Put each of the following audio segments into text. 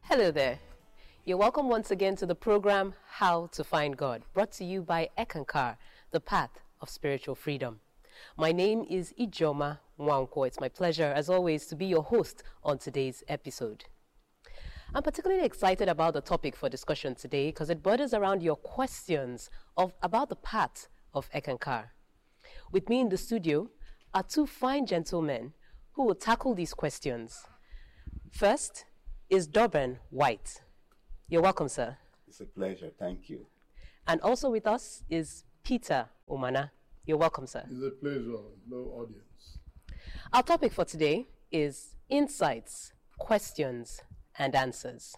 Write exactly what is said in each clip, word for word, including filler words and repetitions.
Hello there. You're welcome once again to the program How to Find God, brought to you by Ekankar, the path of spiritual freedom. My name is Ijoma Nwankwo. It's my pleasure, as always, to be your host on today's episode. I'm particularly excited about the topic for discussion today because it borders around your questions of about the path of Ekankar. With me in the studio are two fine gentlemen who will tackle these questions. First is Dobben White. You're welcome, sir. It's a pleasure. Thank you. And also with us is Peter Umana. You're welcome, sir. It's a pleasure. No audience. Our topic for today is insights, questions, and answers.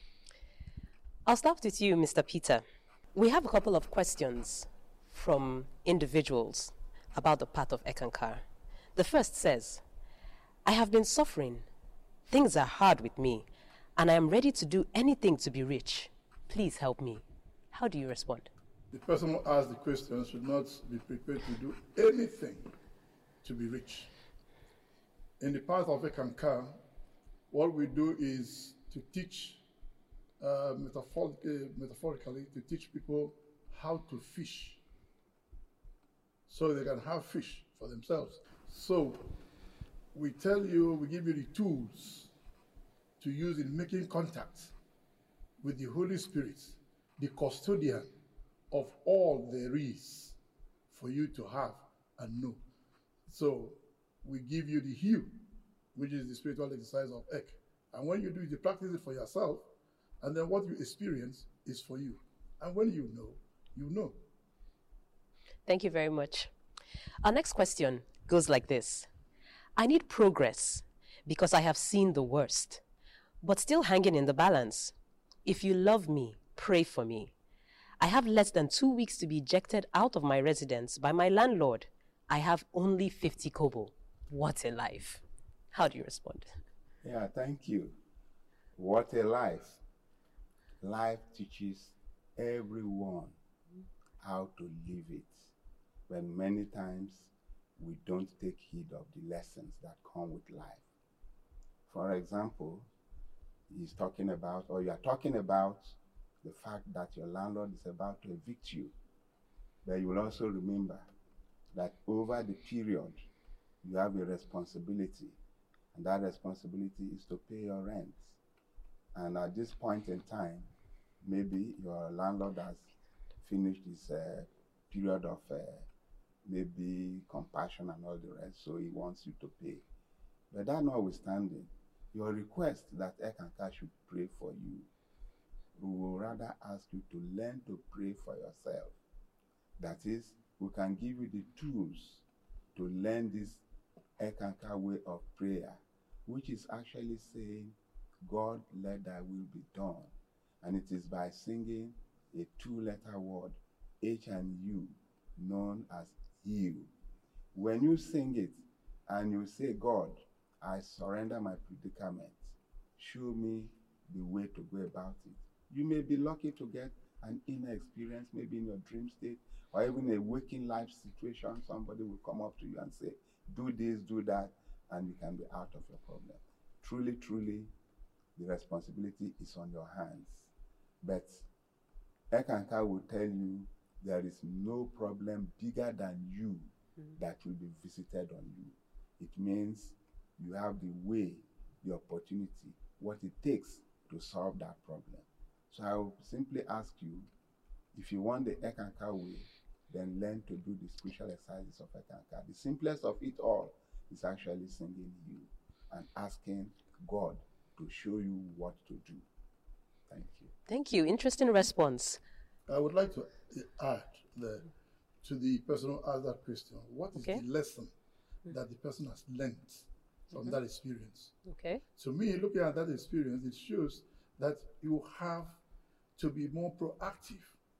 I'll start with you, Mister Peter. We have a couple of questions from individuals about the path of Ekankar. The first says, I have been suffering. Things are hard with me, and I am ready to do anything to be rich. Please help me. How do you respond? The person who asked the question should not be prepared to do anything to be rich. In the path of Ekankar, what we do is to teach, uh, metaphorically, metaphorically, to teach people how to fish so they can have fish for themselves. So we tell you, we give you the tools to use in making contact with the Holy Spirit, the custodian of all there is for you to have and know. So we give you the hue, which is the spiritual exercise of Ek. And when you do it, you practice it for yourself, and then what you experience is for you. And when you know, you know. Thank you very much. Our next question goes like this. I need progress because I have seen the worst, but still hanging in the balance. If you love me, pray for me. I have less than two weeks to be ejected out of my residence by my landlord. I have only fifty kobo. What a life. How do you respond? Yeah, thank you. What a life. Life teaches everyone how to live it, when many times we don't take heed of the lessons that come with life. For example, he's talking about, or you are talking about, the fact that your landlord is about to evict you. But you will also remember that over the period, you have a responsibility, and that responsibility is to pay your rent. And at this point in time, maybe your landlord has finished his uh, period of uh, maybe compassion and all the rest, so he wants you to pay. But that notwithstanding, your request that Ekankar should pray for you, we will rather ask you to learn to pray for yourself. That is, we can give you the tools to learn this Ekankar way of prayer, which is actually saying, God, let thy will be done. And it is by singing a two-letter word, H and U, known as you. When you sing it and you say, God, I surrender my predicament, show me the way to go about it. You may be lucky to get an inner experience, maybe in your dream state, or even a waking life situation. Somebody will come up to you and say, do this, do that, and you can be out of your problem. Truly, truly, the responsibility is on your hands. But Ekankar will tell you there is no problem bigger than you mm-hmm. that will be visited on you. It means you have the way, the opportunity, what it takes to solve that problem. So I will simply ask you, if you want the Ekankar way, then learn to do the spiritual exercises of Ekankar. The simplest of it all is actually singing you and asking God to show you what to do. Thank you. Thank you. Interesting response. I would like to add the, to the person who asked that question, what is okay. the lesson mm-hmm. that the person has learned from mm-hmm. that experience? Okay. To me, looking at that experience, it shows that you have to be more proactive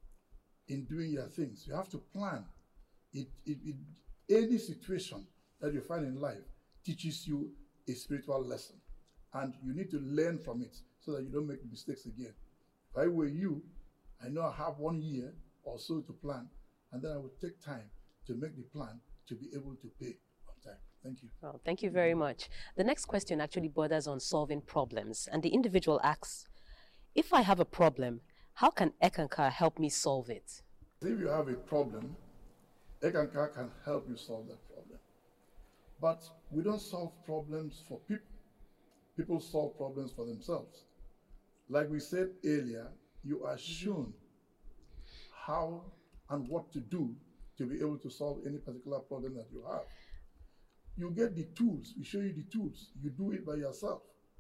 in doing your things. You have to plan. It, it, it, any situation that you find in life teaches you a spiritual lesson, and you need to learn from it so that you don't make mistakes again. If I were you, I know I have one year or so to plan, and then I would take time to make the plan to be able to pay on time. Thank you. Well, thank you very much. The next question actually borders on solving problems, and the individual asks, If I have a problem, how can Ekankar help me solve it? If you have a problem, Ekankar can help you solve that problem. But we don't solve problems for people. People solve problems for themselves. Like we said earlier, you are shown how and what to do to be able to solve any particular problem that you have. You get the tools, we show you the tools, you do it by yourself.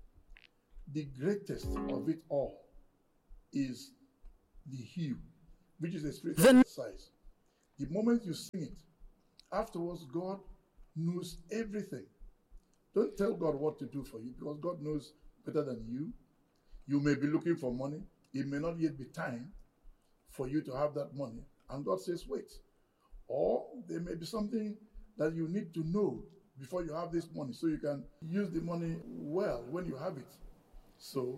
The greatest of it all is the hymn, which is a spiritual exercise. The moment you sing it, afterwards God knows everything. Don't tell God what to do for you, because God knows better than you. You may be looking for money. It may not yet be time for you to have that money. And God says, wait. Or there may be something that you need to know before you have this money, so you can use the money well when you have it. So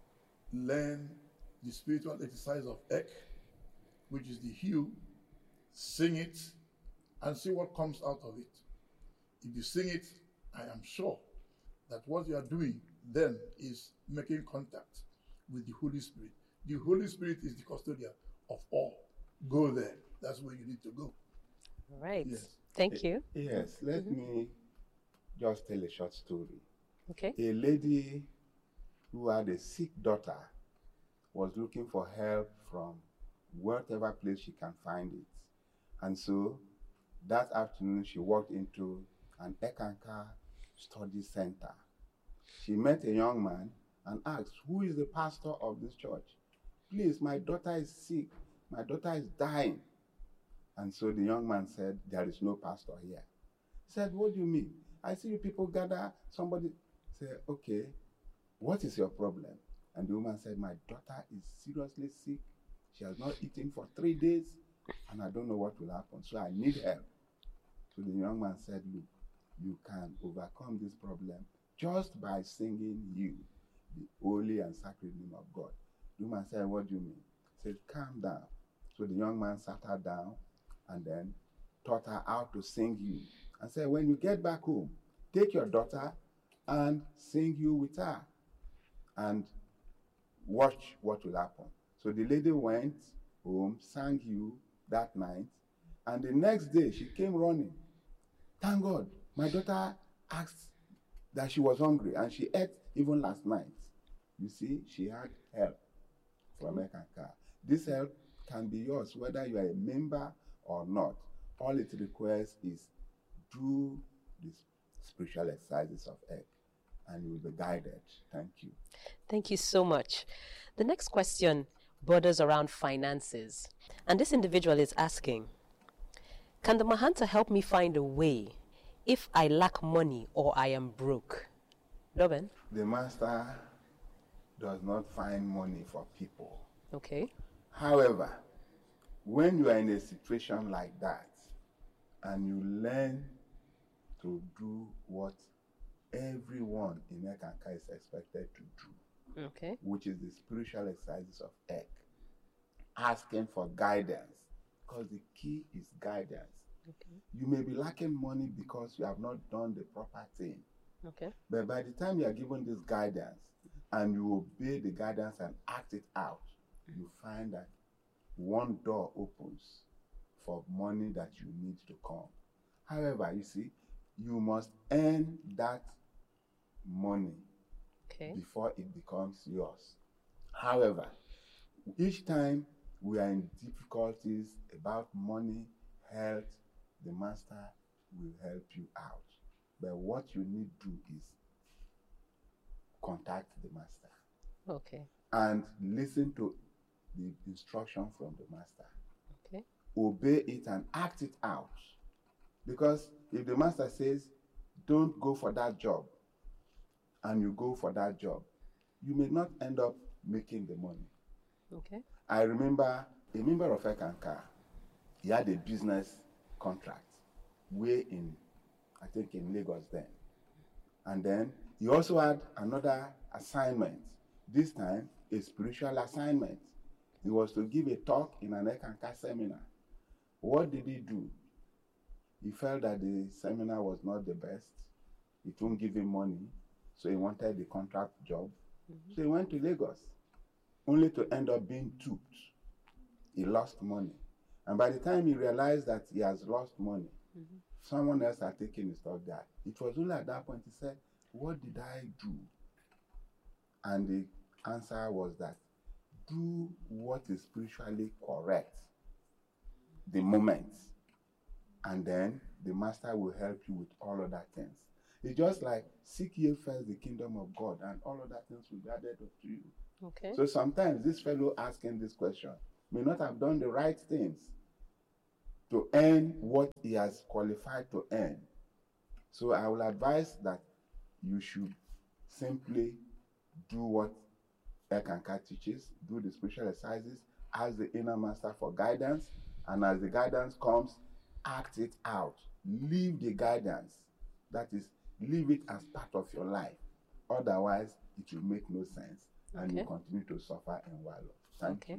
learn the spiritual exercise of Ek, which is the hue, sing it, and see what comes out of it. If you sing it, I am sure that what you are doing then is making contact with the Holy Spirit. The Holy Spirit is the custodian of all. Go there. That's where you need to go. All right. Yes. Thank you. Yes, let mm-hmm. me just tell a short story. Okay. A lady who had a sick daughter was looking for help from whatever place she can find it. And so that afternoon she walked into an Ekankar study center. She met a young man and asked, who is the pastor of this church? Please, my daughter is sick. My daughter is dying. And so the young man said, there is no pastor here. He said, what do you mean? I see you people gather, somebody said, okay, what is your problem? And the woman said, my daughter is seriously sick. She has not eaten for three days, and I don't know what will happen, so I need help. So the young man said, look, you can overcome this problem just by singing you, the holy and sacred name of God. The woman said, what do you mean? He said, calm down. So the young man sat her down and then taught her how to sing you. And said, when you get back home, take your daughter and sing you with her. And watch what will happen. So the lady went home, sang you that night, and the next day she came running. Thank God, my daughter asked that she was hungry, and she ate even last night. You see, she had help from Ekankar. This help can be yours, whether you are a member or not. All it requires is do the spiritual exercises of Ek, and you will be guided. Thank you. Thank you so much. The next question borders around finances. And this individual is asking, can the Mahanta help me find a way if I lack money or I am broke? Robin? The master does not find money for people. Okay. However, when you are in a situation like that and you learn to do what everyone in Ekankar is expected to do, okay, which is the spiritual exercises of Ek, asking for guidance, because the key is guidance. Okay. You may be lacking money because you have not done the proper thing. Okay. But by the time you are given this guidance and you obey the guidance and act it out, you find that one door opens for money that you need to come. However, you see, you must earn that money okay. before it becomes yours. However, each time we are in difficulties about money, health, the master will help you out. But what you need to do is contact the master. Okay. And listen to the instruction from the master. Okay. Obey it and act it out. Because if the master says, don't go for that job, and you go for that job, you may not end up making the money. Okay. I remember a member of Ekankar, he had a business contract way in, I think in Lagos then. And then he also had another assignment, this time a spiritual assignment. He was to give a talk in an Ekankar seminar. What did he do? He felt that the seminar was not the best. It won't give him money, so he wanted the contract job. Mm-hmm. So he went to Lagos. only to end up being duped. He lost money. And by the time he realized that he has lost money, mm-hmm. someone else had taken his stuff there. It was only at that point he said, what did I do? And the answer was that, do what is spiritually correct the moment. And then the master will help you with all other things. It's just like, seek ye first the kingdom of God, and all other things will be added to you. Okay. So sometimes this fellow asking this question may not have done the right things to earn what he has qualified to earn. So I will advise that you should simply do what Eckankar teaches, do the spiritual exercises, ask the inner master for guidance, and as the guidance comes, act it out. Leave the guidance. That is, leave it as part of your life. Otherwise, it will make no sense, and okay. you continue to suffer and wallow. Thank okay. you.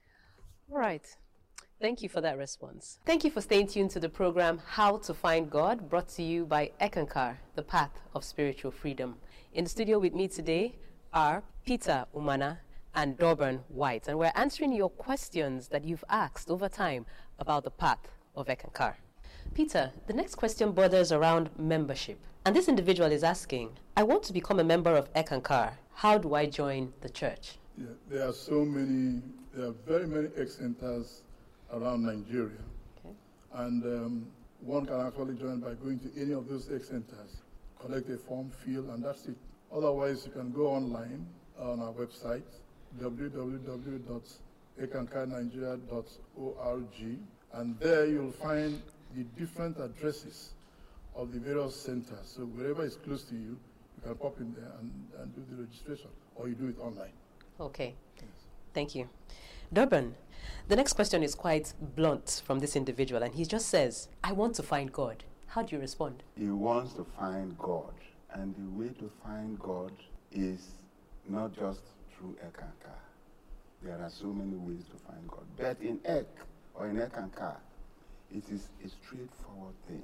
All right. Thank you for that response. Thank you for staying tuned to the program How to Find God, brought to you by Eckankar, the Path of Spiritual Freedom. In the studio with me today are Peter Umana and Dorburn White, and we're answering your questions that you've asked over time about the path of Eckankar. Peter, the next question borders around membership. And this individual is asking, I want to become a member of Eckankar. How do I join the church? Yeah, there are so many, there are very many X centers around Nigeria. Okay. And um, one can actually join by going to any of those X centers, collect a form, fill, and that's it. Otherwise, you can go online on our website, w w w dot eckankar nigeria dot org, and there you'll find the different addresses of the various centers. So wherever is close to you, you can pop in there and, and do the registration, or you do it online. Okay. Yes. Thank you. Durban, the next question is quite blunt from this individual, and he just says, I want to find God. How do you respond? He wants to find God, and the way to find God is not just through Eckankar. There are so many ways to find God. But in Ek, or in Eckankar, it is a straightforward thing.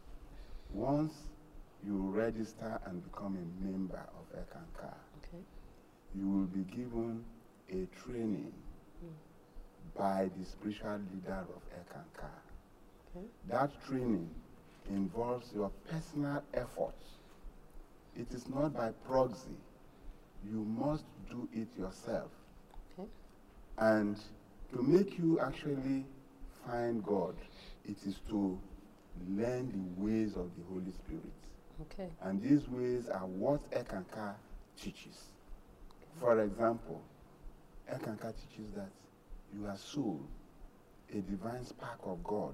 Once you register and become a member of Eckankar, okay. you will be given a training mm. by the spiritual leader of Eckankar. Okay. That training involves your personal efforts. It is not by proxy. You must do it yourself. Okay. And to make you actually find God, it is to learn the ways of the Holy Spirit. Okay. And these ways are what Eckankar teaches. Okay. For example, Eckankar teaches that you are soul, a divine spark of God.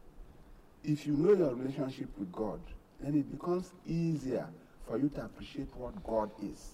If you know your relationship with God, then it becomes easier for you to appreciate what God is.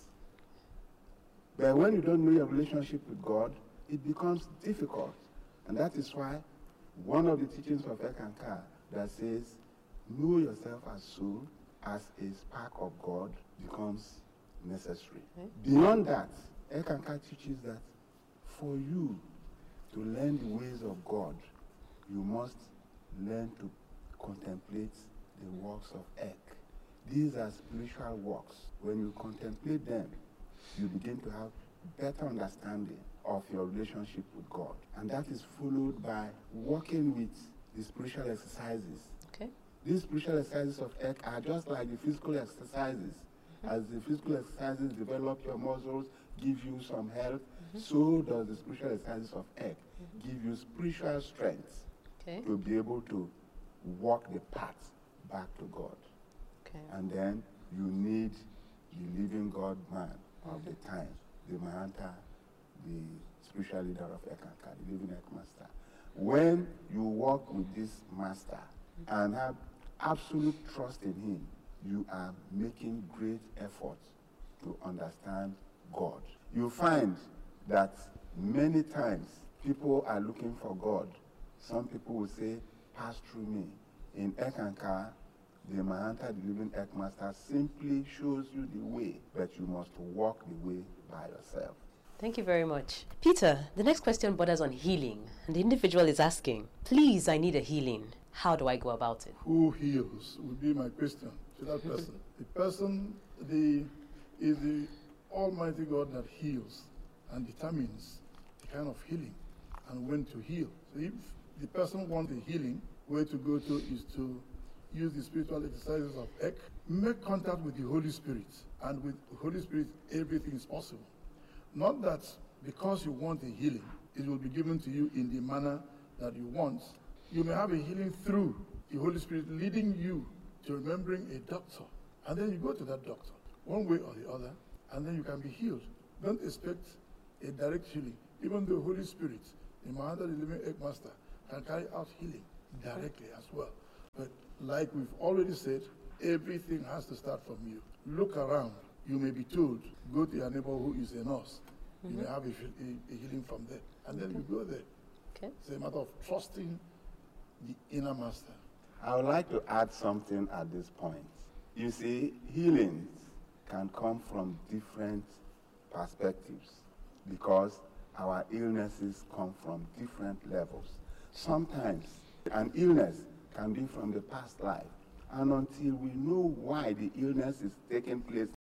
But when you don't know your relationship with God, it becomes difficult. And that is why one of the teachings of Eckankar that says, know yourself as soul, as a spark of God, becomes necessary. Okay. Beyond that, Eckankar teaches that for you to learn the ways of God, you must learn to contemplate the works of Ek. These are spiritual works. When you contemplate them, you begin to have better understanding of your relationship with God. And that is followed by working with the spiritual exercises. Okay. These spiritual exercises of Ek are just like the physical exercises. Mm-hmm. As the physical exercises develop your muscles, give you some health, mm-hmm. so does the spiritual exercises of Ek mm-hmm. give you spiritual strength okay. to be able to walk the path back to God. Okay. And then you need the living God man of mm-hmm. the time, the Mahanta, the spiritual leader of Eckankar, the living Ek master. When you walk with this master mm-hmm. and have absolute trust in him, you are making great efforts to understand God. You find that many times people are looking for God. Some people will say, pass through me. In Eckankar, the Mahanta, the living Ek master, simply shows you the way, but you must walk the way by yourself. Thank you very much. Peter, the next question borders on healing. And the individual is asking, please, I need a healing. How do I go about it? Who heals would be my question to that person. The person the, is the Almighty God that heals and determines the kind of healing and when to heal. So if the person wants a healing, where to go to is to use the spiritual exercises of Ek, make contact with the Holy Spirit, and with the Holy Spirit everything is possible. Not that because you want a healing, it will be given to you in the manner that you want. You may have a healing through the Holy Spirit leading you to remembering a doctor, and then you go to that doctor, one way or the other, and then you can be healed. Don't expect a direct healing. Even the Holy Spirit, the Mahanta, the living Ek Master, can carry out healing directly as well. But like we've already said, everything has to start from you. Look around. You may be told, go to your neighbor who is a nurse. Mm-hmm. You may have a, a, a healing from there. And then okay. you go there. Okay. It's a matter of trusting the inner master. I would like to add something at this point. You see, healings can come from different perspectives because our illnesses come from different levels. Sometimes an illness can be from the past life, and until we know why the illness is taking place